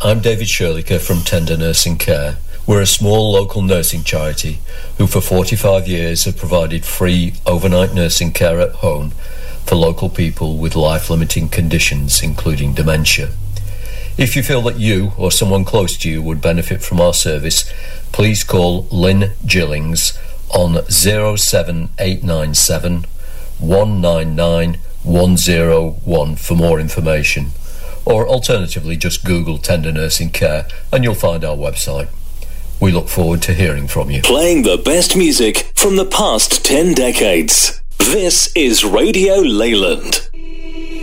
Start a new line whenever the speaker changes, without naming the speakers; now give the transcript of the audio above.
I'm David Sherlicker from Tender Nursing Care. We're a small local nursing charity who for 45 years have provided free overnight nursing care at home for local people with life-limiting conditions, including dementia. If you feel that you or someone close to you would benefit from our service, please call Lynn Gillings on 07897 199 101 for more information. Or alternatively, just Google Tender Nursing Care and you'll find our website. We look forward to hearing from you.
Playing the best music from the past 10 decades. This is Radio Leyland.